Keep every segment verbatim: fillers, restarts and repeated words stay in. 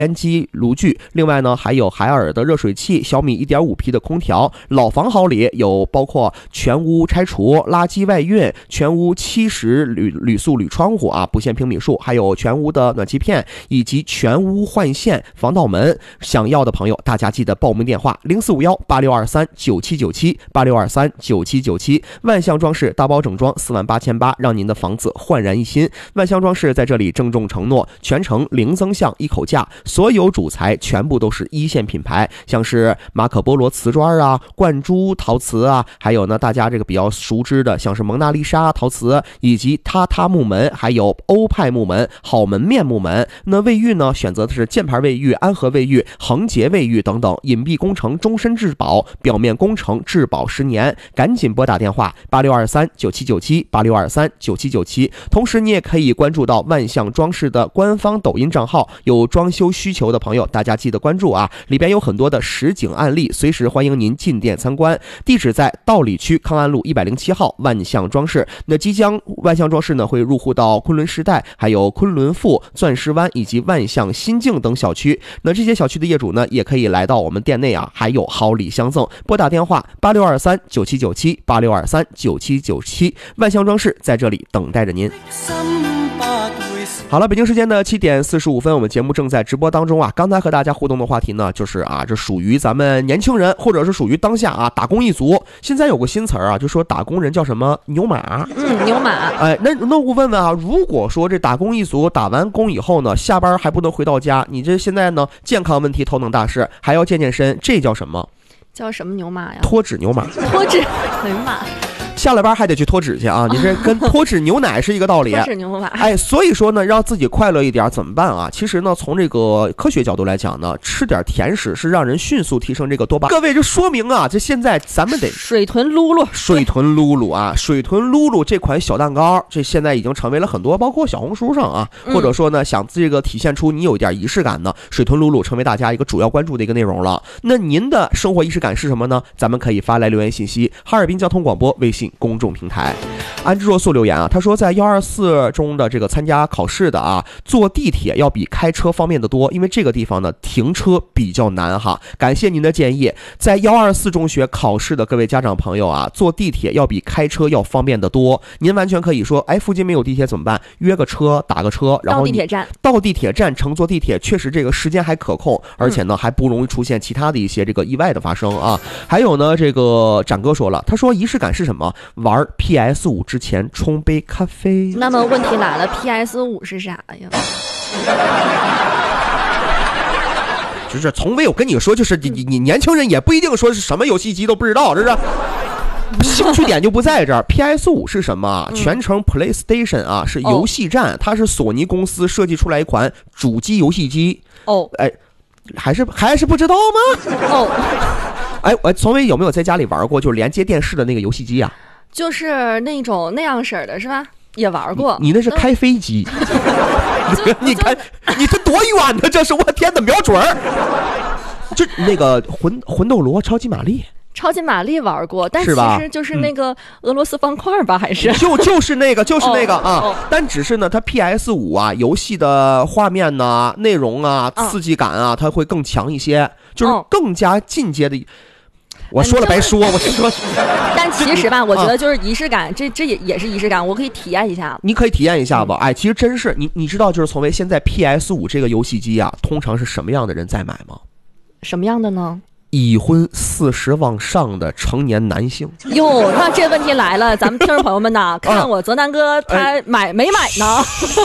烟机炉具，另外呢还有海尔的热水器，小米 一点五 P 的空调。老房好里有包括全屋拆除、垃圾外运、全屋七十铝铝塑铝窗户啊，不限平米数，还有全屋的暖气片以及全屋换线防盗门。想要的朋友大家记得报名电话零四五幺八六二三九七九七八六二三九七九七。万象装饰大包整装四万八千八，让您的房子焕然一新。万象装饰在这里郑重承诺，全程零增项一口价，所有主材全部都是一线品牌，像是马可波罗瓷砖啊、灌珠陶瓷啊，还有呢大家这个比较熟知的像是蒙娜丽莎陶瓷，以及榻榻木门，还有欧派木门、好门面木门。那卫浴呢，选择的是箭牌卫浴、安和卫浴、恒洁卫浴等等，隐蔽工程终身质保，表面工程质保十年。赶紧拨打电话八六二三九七九七八六二三九七九七。同时你也可以关注到万象装饰的官方抖音账号，有装修需求的朋友大家记得关注啊，里边有很多的实景案例，随时欢迎您进店参观。地址在道里区康安路一百零七号万象装饰。那即将万象装饰呢会入户到昆仑时代，还有昆仑富、钻石湾以及万象新境等小区。那这些小区的业主呢也可以来到我们店内啊，还有好礼相赠。拨打电话八六二三九七九七八六二三九七九七，万象装饰在这里等待着您。好了，北京时间的七点四十五分，我们节目正在直播当中啊。刚才和大家互动的话题呢，就是啊，这属于咱们年轻人，或者是属于当下啊打工一族。现在有个新词儿啊，就说打工人叫什么牛马。 嗯，牛马。 哎，那那我问问啊，如果说这打工一族打完工以后呢，下班还不能回到家，你这现在呢健康问题头等大事，还要健健身，这叫什么？ 叫什么牛马呀？ 脱脂牛马。 脱脂牛马。 下了班还得去脱脂去啊！你这跟脱脂牛奶是一个道理。 脱脂牛奶。 哎，所以说呢，让自己快乐一点怎么办啊？其实呢，从这个科学角度来讲呢，吃点甜食是让人迅速提升这个多巴胺。各位，这说明啊，这现在咱们得水豚露露， 水豚露露啊，水豚露露这款小蛋糕，这现在已经成为了很多，包括小红书上啊，或者说呢，想这个体现出你有一点仪式感呢，水豚露露成为大家一个主要关注的一个内容了。那您的生活仪式感是什么呢？咱们可以发来留言信息，哈尔滨交通广播微信公众平台。安之若素留言啊，他说在幺二四中的这个参加考试的啊，坐地铁要比开车方便得多，因为这个地方呢停车比较难哈。感谢您的建议，在幺二四中学考试的各位家长朋友啊，坐地铁要比开车要方便得多。您完全可以说，哎，附近没有地铁怎么办？约个车，打个车，然后到地铁站， 到地铁站乘坐地铁，确实这个时间还可控，而且呢还不容易出现其他的一些这个意外的发生啊。还有呢，这个展哥说了，他说仪式感是什么？玩 P S 五之前冲杯咖啡。 那么问题来了 ，P S 五是啥呀？ 就是从未有跟你说，就是你你年轻人也不一定说是什么游戏机都不知道，这是兴趣点就不在这儿。P S 五是什么？全称 PlayStation 啊，是游戏站，它是索尼公司设计出来一款主机游戏机。 哦， 哎，还是还是不知道吗？ 哦， 哎，我从未有没有在家里玩过，就是连接电视的那个游戏机啊？ 就是那种那样式儿的，是吧？也玩过。 你, 你那是开飞机。你看，你这多远呢？这是我天的瞄准儿。就那个魂魂斗罗、超级玛丽。 超级玛丽玩过，但其实就是那个俄罗斯方块吧，还是就就是那个就是那个、哦、啊、 哦， 但只是呢，它 P S 五 啊，游戏的画面呢、内容啊、刺激感啊，它会更强一些，就是更加进阶的。哦，我说了白说，我说。 但其实吧，我觉得就是仪式感，这这也也是仪式感，我可以体验一下。 你可以体验一下吧，哎，其实真是你你知道，就是从为现在 P S 五 这个游戏机啊，通常是什么样的人在买吗？ 什么样的呢？ 已婚四十往上的成年男性。 哟，那这问题来了，咱们听众朋友们呢，看我泽南哥他买、哎、没买呢？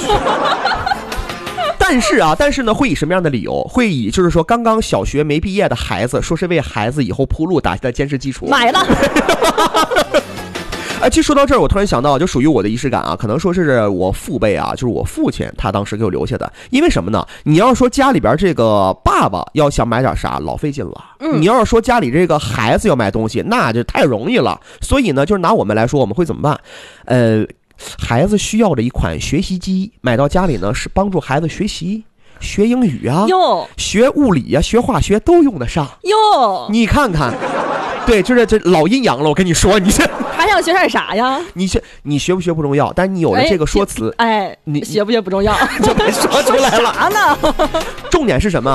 但是啊，但是呢，会以什么样的理由？会以就是说，刚刚小学没毕业的孩子，说是为孩子以后铺路打下的坚实基础。 买了。 哎，其实说到这儿，我突然想到，就属于我的仪式感啊，可能说是我父辈啊，就是我父亲他当时给我留下的。因为什么呢？你要说家里边这个爸爸要想买点啥，老费劲了。嗯，你要是说家里这个孩子要买东西，那就太容易了。所以呢，就是拿我们来说，我们会怎么办？呃。孩子需要的一款学习机，买到家里呢是帮助孩子学习、学英语啊、学物理啊、学化学都用得上。哟，你看看， 对，就是这老阴阳了。我跟你说，你这还想学点啥呀？ 你学你学不学不重要，但你有了这个说辞， 哎， 你学不学不重要， 就被说出来了。 啥呢？ 重点是什么？